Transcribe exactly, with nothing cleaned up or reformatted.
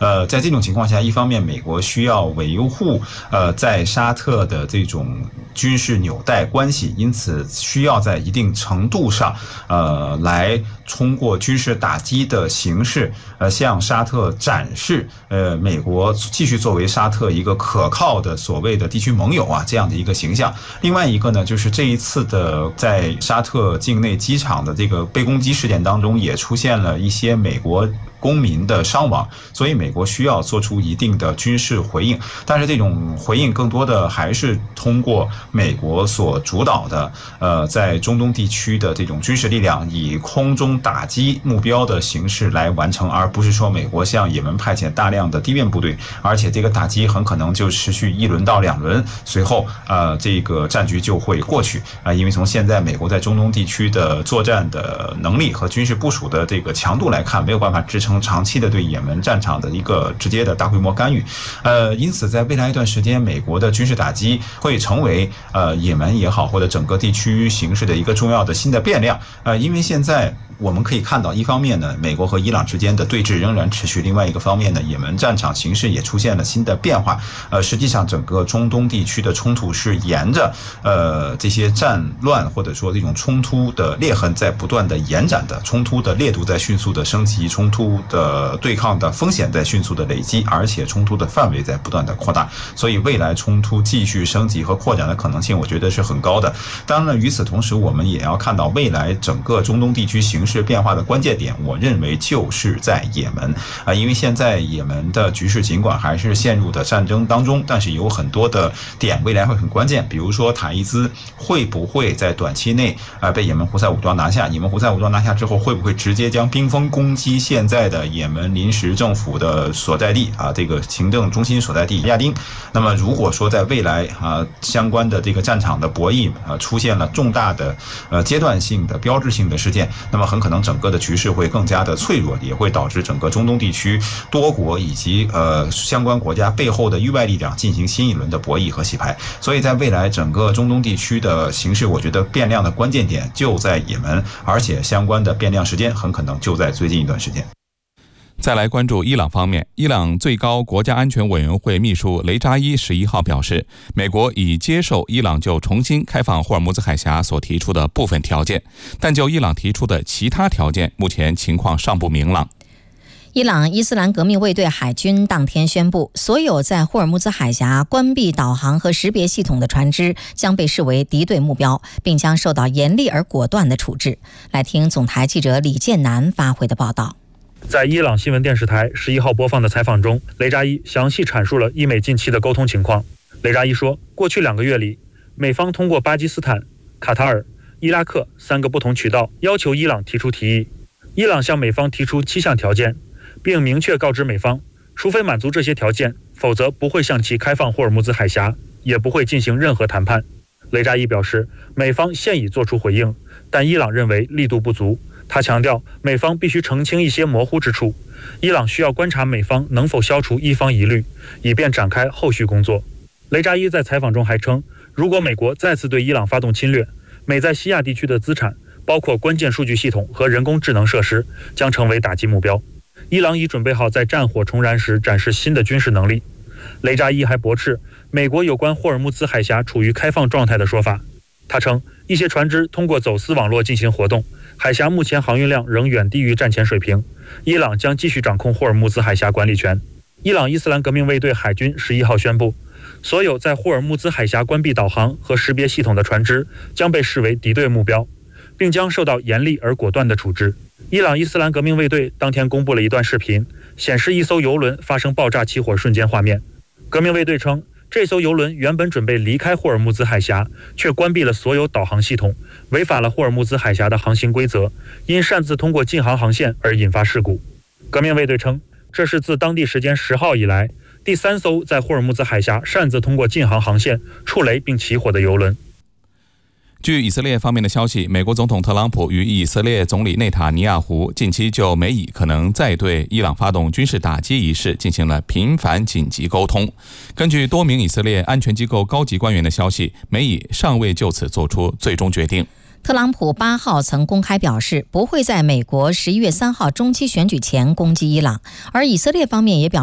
呃，在这种情况下，一方面美国需要维护呃在沙特的这种军事纽带关系，因此需要在一定程度上呃来通过军事打击的形式呃向沙特展示呃美国继续作为沙特一个可靠的所谓的地区盟友啊这样的一个形象。另外一个呢，就是这一次的在沙特境内机场的这个被攻击事件当中，也出现了一些美国公民的伤亡，所以美国需要做出一定的军事回应，但是这种回应更多的还是通过美国所主导的呃在中东地区的这种军事力量以空中打击目标的形式来完成，而不是说美国向也门派遣大量的地面部队，而且这个打击很可能就持续一轮到两轮，随后呃这个战局就会过去啊、呃，因为从现在美国在中东地区的作战的能力和军事部署的这个强度来看，没有办法支撑长期的对也门战场的一个直接的大规模干预，呃，因此在未来一段时间，美国的军事打击会成为呃也门也好，或者整个地区形势的一个重要的新的变量，呃，因为现在我们可以看到，一方面呢，美国和伊朗之间的对峙仍然持续；另外一个方面呢，也门战场形势也出现了新的变化。呃，实际上整个中东地区的冲突是沿着呃这些战乱或者说这种冲突的裂痕在不断的延展的，冲突的烈度在迅速的升级，冲突的对抗的风险在迅速的累积，而且冲突的范围在不断的扩大。所以未来冲突继续升级和扩展的可能性，我觉得是很高的。当然，与此同时，我们也要看到未来整个中东地区形势变化的关键点，我认为就是在也门啊，因为现在也门的局势尽管还是陷入的战争当中，但是有很多的点未来会很关键，比如说塔伊兹会不会在短期内啊被也门胡塞武装拿下？也门胡塞武装拿下之后，会不会直接将兵锋攻击现在的也门临时政府的所在地啊，这个行政中心所在地亚丁？那么如果说在未来啊相关的这个战场的博弈啊出现了重大的呃阶段性的标志性的事件，那么很可能整个的局势会更加的脆弱，也会导致整个中东地区多国以及呃相关国家背后的域外力量进行新一轮的博弈和洗牌。所以在未来整个中东地区的形势，我觉得变量的关键点就在也门，而且相关的变量时间很可能就在最近一段时间。 再来关注伊朗方面，伊朗最高国家安全委员会秘书雷扎伊十一号表示，美国已接受伊朗就重新开放霍尔木兹海峡所提出的部分条件，但就伊朗提出的其他条件，目前情况尚不明朗。 伊朗伊斯兰革命卫队海军当天宣布，所有在霍尔木兹海峡关闭导航和识别系统的船只将被视为敌对目标，并将受到严厉而果断的处置。来听总台记者李建南发回的报道。 在伊朗新闻电视台十一号播放的采访中，雷扎伊详细阐述了伊美近期的沟通情况。雷扎伊说，过去两个月里，美方通过巴基斯坦、卡塔尔、伊拉克三个不同渠道要求伊朗提出提议。伊朗向美方提出七项条件，并明确告知美方，除非满足这些条件，否则不会向其开放霍尔木兹海峡，也不会进行任何谈判。雷扎伊表示，美方现已做出回应，但伊朗认为力度不足。他强调，美方必须澄清一些模糊之处，伊朗需要观察美方能否消除一方疑虑，以便展开后续工作。雷扎伊在采访中还称，如果美国再次对伊朗发动侵略，美在西亚地区的资产，包括关键数据系统和人工智能设施，将成为打击目标。伊朗已准备好在战火重燃时展示新的军事能力。雷扎伊还驳斥美国有关霍尔木兹海峡处于开放状态的说法。他称，一些船只通过走私网络进行活动，海峡目前航运量仍远低于战前水平，伊朗将继续掌控霍尔木兹海峡管理权。伊朗伊斯兰革命卫队海军十一号宣布，所有在霍尔木兹海峡关闭导航和识别系统的船只将被视为敌对目标，并将受到严厉而果断的处置。伊朗伊斯兰革命卫队当天公布了一段视频，显示一艘油轮发生爆炸起火瞬间画面。革命卫队称，这艘油轮原本准备离开霍尔木兹海峡，却关闭了所有导航系统，违反了霍尔木兹海峡的航行规则，因擅自通过禁航航线而引发事故。革命卫队称，这是自当地时间十号以来第三艘在霍尔木兹海峡擅自通过禁航航线触雷并起火的油轮。 据以色列方面的消息，美国总统特朗普与以色列总理内塔尼亚胡近期就美以可能再对伊朗发动军事打击一事进行了频繁紧急沟通。根据多名以色列安全机构高级官员的消息，美以尚未就此做出最终决定。 特朗普八号曾公开表示，不会在美国十一月三号中期选举前攻击伊朗，而以色列方面也表示